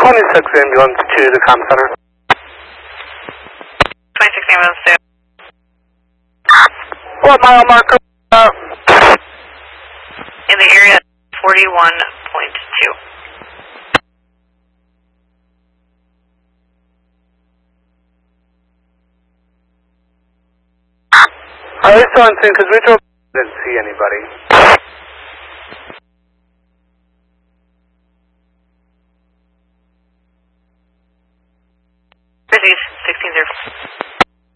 26 ambulance to the comm center. 26 ambulance to. What mile marker? In the area 41.2. Are they still on scene? Because we drove, didn't see anybody. Busy 16-0.